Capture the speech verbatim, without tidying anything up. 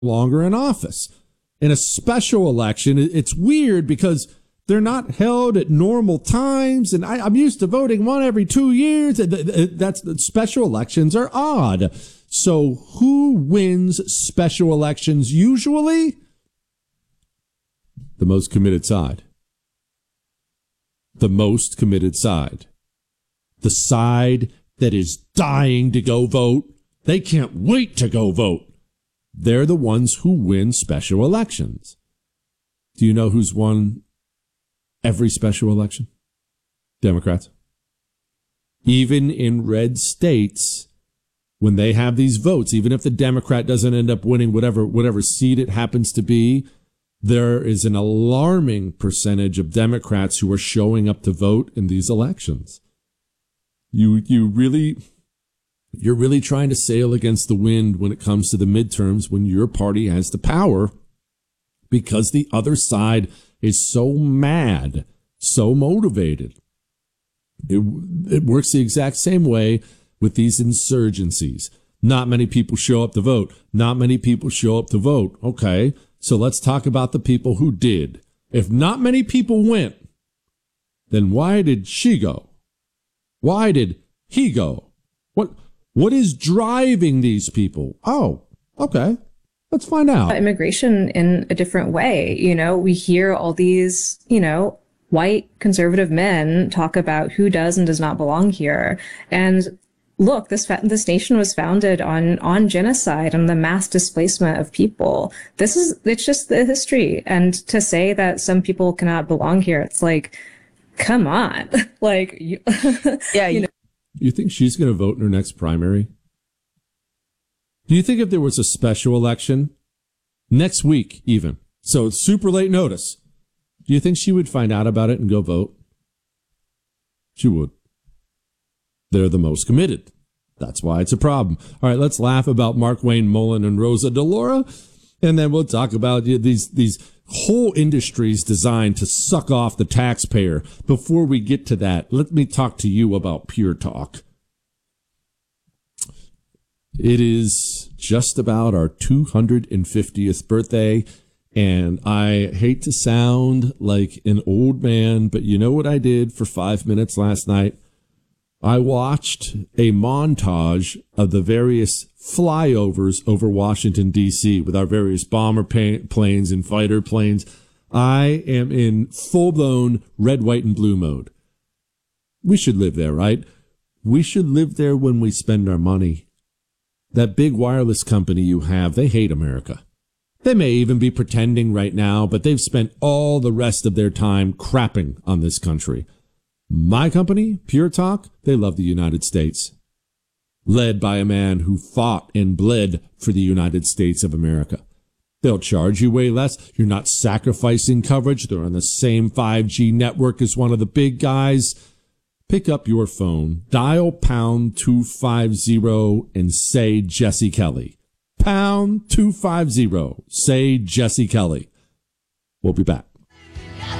longer in office. In a special election, it's weird because they're not held at normal times, and I, I'm used to voting one every two years. That's special elections are odd. So who wins special elections usually? The most committed side. The most committed side. The side that is dying to go vote. They can't wait to go vote. They're the ones who win special elections. Do you know who's won every special election? Democrats. Even in red states, when they have these votes, even if the Democrat doesn't end up winning whatever whatever seat it happens to be, there is an alarming percentage of Democrats who are showing up to vote in these elections. You you really you're really trying to sail against the wind when it comes to the midterms when your party has the power, because the other side is so mad, so motivated. It, it works the exact same way with these insurgencies. Not many people show up to vote. Not many people show up to vote. Okay, so let's talk about the people who did. If not many people went, then why did she go? Why did he go? What what is driving these people? Oh, okay. Let's find out. Immigration in a different way. You know, we hear all these, you know, white conservative men talk about who does and does not belong here. And look, this this nation was founded on on genocide and the mass displacement of people. This is it's just the history. And to say that some people cannot belong here, it's like, come on. like, you, yeah, you know. You think she's going to vote in her next primary? Do you think if there was a special election next week, even, so it's super late notice, do you think she would find out about it and go vote? She would. They're the most committed. That's why it's a problem. All right, let's laugh about Mark Wayne Mullen and Rosa DeLauro, and then we'll talk about these these whole industries designed to suck off the taxpayer. Before we get to that, let me talk to you about Pure Talk. It is just about our two hundred fiftieth birthday, and I hate to sound like an old man, but you know what I did for five minutes last night? I watched a montage of the various flyovers over Washington, D C with our various bomber pa- planes and fighter planes. I am in full-blown red, white, and blue mode. We should live there, right? We should live there when we spend our money. That big wireless company you have, they hate America. They may even be pretending right now, but they've spent all the rest of their time crapping on this country. My company, Pure Talk, they love the United States. Led by a man who fought and bled for the United States of America. They'll charge you way less. You're not sacrificing coverage. They're on the same five G network as one of the big guys. Pick up your phone, dial pound two fifty and say Jesse Kelly. Pound two fifty, say Jesse Kelly. We'll be back.